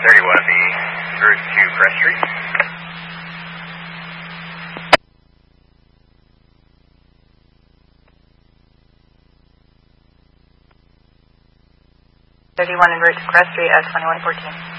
31 be route to Crest Street. En route to Crest Street at 2114.